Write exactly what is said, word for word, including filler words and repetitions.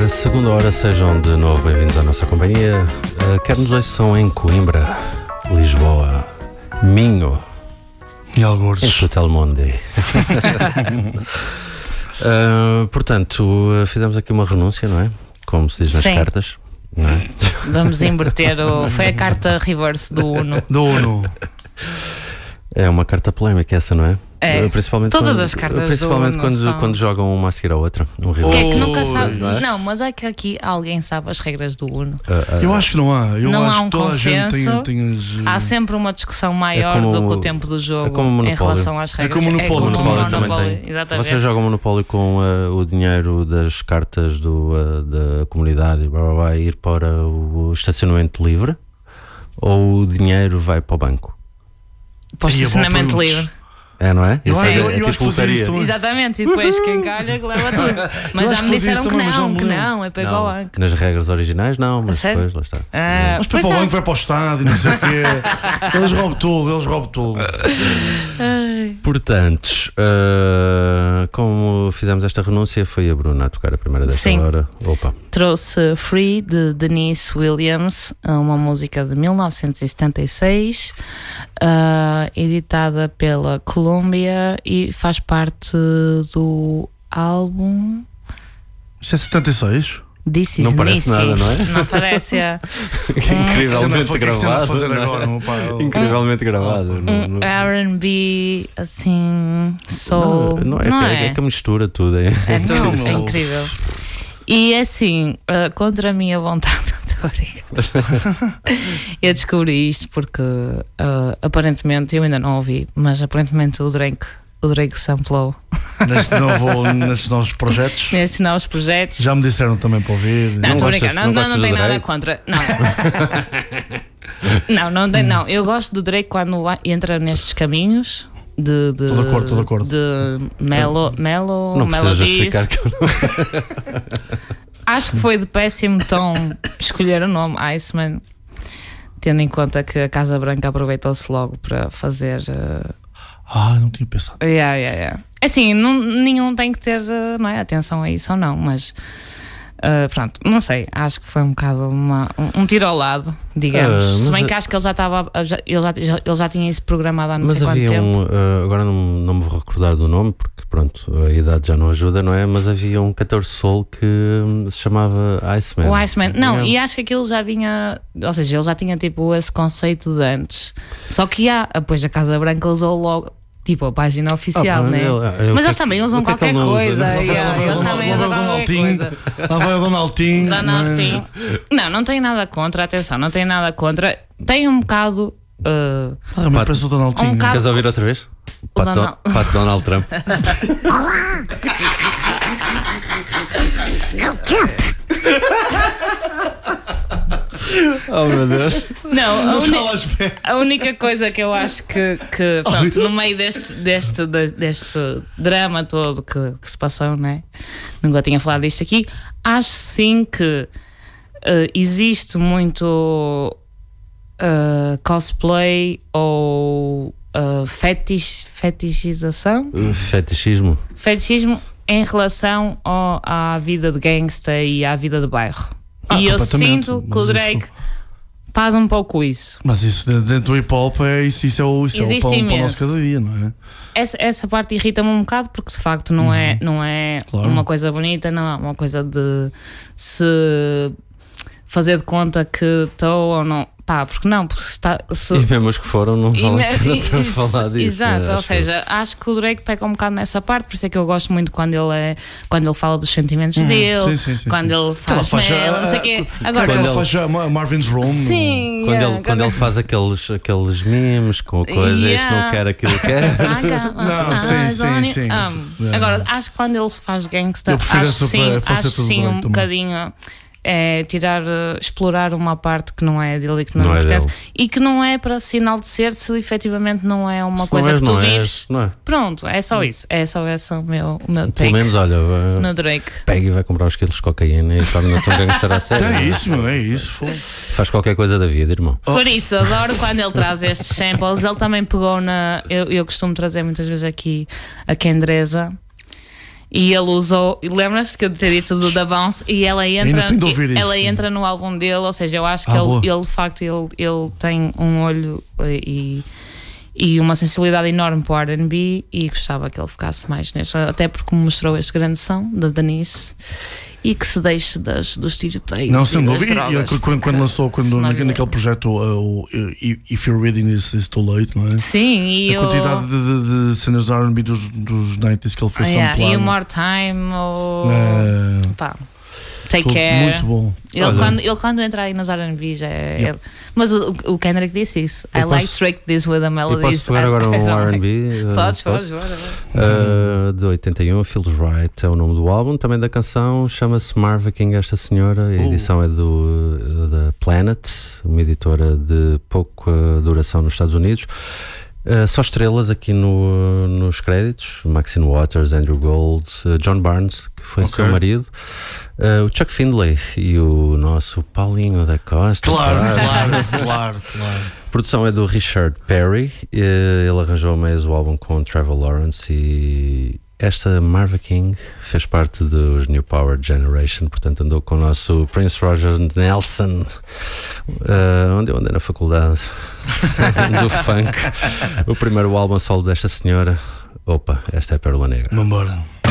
A segunda hora, sejam de novo bem-vindos à nossa companhia. Uh, quer nos ouçam em Coimbra, Lisboa, Minho e Algures, em Chutelmonde. uh, portanto, fizemos aqui uma renúncia, não é? Como se diz nas Sim. cartas, não é? Vamos inverter o... Foi a carta reverse do Uno. do Uno. É uma carta polémica essa, não é? É. Principalmente Todas quando, as cartas Principalmente do Uno quando, são... quando jogam uma a seguir a outra. Um rival. Que é que nunca Oh, sabe. não é? Não, mas é que aqui alguém sabe as regras do Uno. Uh, uh, Eu acho que não há. Eu Não acho há um que toda a gente consenso. tem, tem as. Há sempre uma discussão maior É como- do que o tempo do jogo é como o em Monopólio. relação às regras. como o Monopólio, é como Monopólio o também Monopólio, tem. exatamente. Vocês jogam Monopólio com uh, o dinheiro das cartas do, uh, da comunidade e blá, blá, blá, ir para o estacionamento livre, ou o dinheiro vai para o banco? Para o Ai, eu vou estacionamento perguntar. livre. É, não é? Eu Isso acho- é, eu- é eu acho tipo que fazer isso lotaria. também. Exatamente, e depois quem calha que leva tudo. Mas Eu já acho me que fazia disseram isso que também, mas já não, me que lembro. não, é para ir para o Não, banco. nas regras originais não, mas sério? depois lá está. Ah, Mas para pois o é. banco vai para o estádio, não sei o quê. Eles roubam tudo, eles roubam tudo. Ai. Portanto, uh, como fizemos esta renúncia, foi a Bruna a tocar a primeira desta Sim. hora. Opa, Trouxe Free de Denise Williams, uma música de mil novecentos e setenta e seis, uh, editada pela Columbia e faz parte do álbum Isso é setenta e seis? This Is Não parece Missing. nada, não é? Não parece. é incrivelmente O que é que você anda a gravado. fazer não é? agora, meu pá? Incrivelmente gravado. não- Um não- R and B assim, soul. Não, não é, não que, é? é que mistura tudo. É. É tudo, Não, é não. incrível. E é assim, uh, contra a minha vontade, estou a brincar. Eu descobri isto porque uh, aparentemente, eu ainda não ouvi, mas aparentemente o Drake, o Drake samplou Neste novo, nestes novos projetos. nestes novos projetos. Já me disseram também para ouvir. Não, estou a gostas- brincar, não, não não, gostas não tenho do nada Drake? contra. Não. não, não, tem, não. Eu gosto do Drake quando entra nestes caminhos. De, de, Tô de acordo, tô de acordo. de melo, melo, Não precisa melodies. justificar que eu não. Acho que foi de péssimo tom escolher o nome Iceman, tendo em conta que a Casa Branca aproveitou-se logo para fazer. Uh... Ah, não tinha pensado. Yeah, yeah, yeah. Assim, não, nenhum tem que ter uh, não é, atenção a isso ou não, mas uh, pronto, não sei. Acho que foi um bocado uma, um, um tiro ao lado, digamos. Ah, Se mas bem a- que acho que ele já estava, já- ele já, já- ele já tinha isso programado há não Mas sei quanto havia tempo. um. uh, agora não, não me vou recordar do nome, porque pronto, a idade já não ajuda, não é? Mas havia um cantor soul que hum, se chamava Iceman. O Iceman, não, Yeah. e acho que aquilo já vinha, ou seja, ele já tinha tipo esse conceito de antes. Só que há, depois a Casa Branca usou logo, tipo, a página oficial, Ah, pá, né? ele- ele- Mas o que eles é que- também usam o que é que qualquer ele não usa? coisa. Lá vai- yeah, lá vai- Eles lá sabem vai usar o qualquer Donaldinho. coisa. Lá vai o Donaldinho. Donaldinho. Não, não tem nada contra, atenção, não tem nada contra. Tem um bocado. uh, Ah, mas parece o Donaldinho. Um bocado- Queres ouvir outra vez? Pat, Donald- Don, Pat Donald Trump. Oh meu Deus. não, a, Não uni- estava à espera. a única coisa que eu acho que, que pronto, no meio deste, deste, de- deste drama todo que, que se passou, né? Nunca tinha falado disto aqui. Acho sim que uh, existe muito uh, cosplay ou uh, fetish, fetichização, Uh, Fetichismo. fetichismo em relação ao, à vida de gangsta e à vida de bairro. Ah, e eu completamente, sinto que mas o isso- Drake faz um pouco isso. Mas isso de- dentro do hip hop é isso, isso é o, isso é o Existe pão para o imenso. nosso cada dia, não é? Essa, essa parte irrita-me um bocado porque de facto não é, não é Claro. uma coisa bonita, não é uma coisa de se fazer de conta que estou ou não. Pá, porque não, porque se está. Se, E mesmo os que foram não e vale me- a pena e- estar a isso, falar disso. exato, né? ou Acho seja, acho que o Drake pega um bocado nessa parte, por isso é que eu gosto muito quando ele é quando ele fala dos sentimentos dele, Sim, sim, sim, quando sim. ele faz Aquela faixa, mel, não sei o quê. Agora, Quando Quando ele ele- faz a Ma- Marvin's Room. sim, Quando, yeah, ele, quando ele faz aqueles, aqueles memes com a coisa, este Yeah. não quer, aquilo quer. I got my Não, sim, eyes sim, on you. sim. Um, É. Agora, acho que quando ele se faz gangsta, Eu prefiro acho essa sim, faceta acho do sim Drake um também. bocadinho é, tirar, eh, explorar uma parte que não é dele e que não, Não lhe é pertence dele. e que não é para sinal-de-ser se efetivamente não é uma Se coisa não és, que tu não vives. és, não é? Pronto, é só isso. É só esse o meu, o meu Pelo take menos, olha, vai- no Drake. pega e vai comprar uns quilos de cocaína e torna-te um gangster a sério. É isso, meu, é isso. Foi. Faz qualquer coisa da vida, irmão. Por isso, adoro quando ele traz estes samples. Ele também pegou na. Eu, eu costumo trazer muitas vezes aqui a Kendreza. E ele usou, lembras-te que eu te dito do Da Bounce? E ela entra, tenho de ouvir ela isso. entra no álbum dele, ou seja, eu acho que Ah, ele, boa. ele de facto ele, ele tem um olho e, e uma sensibilidade enorme para o R and B e gostava que ele ficasse mais neste, até porque me mostrou este grande som da Denise e que se deixe das, dos tiroteios. Não, e sem das dúvida. E- drogas, e quando, quando lançou, quando, senão- naquele, naquele projeto, uh, o If You're Reading This Is Too Late, não é? Sim, e A o, quantidade de, de- de cenas de R and B dos, dos noventa que ele foi ah, yeah, samplado. e o More Time, o, É, pá, Take tudo Care. muito bom. Ele Olha. quando, ele quando entra aí nos R and B já é. Yeah. ele- mas o, o Kendrick disse isso. Eu I like posso- trick this with a Eu melody. posso pegar agora um R and B? uh, Podes, posso? podes, bora, bora. Uh, de oitenta e um, Feels Right é o nome do álbum, também da canção, chama-se Marva King, esta senhora. A Uh. edição é do uh, da Planet, uma editora de pouca duração nos Estados Unidos. Uh, só estrelas aqui no, nos créditos: Maxine Waters, Andrew Gold, uh, John Barnes, que foi Ok. seu marido, uh, o Chuck Findlay e o nosso Paulinho da Costa. Claro, claro, claro, claro. A produção é do Richard Perry. eh, Ele arranjou a meias o álbum com Trevor Lawrence e esta Marva King fez parte dos New Power Generation, portanto andou com o nosso Prince Roger Nelson, eh, onde eu andei na faculdade do funk. O primeiro álbum solo desta senhora. Opa, esta é a Pérola Negra. Vambora.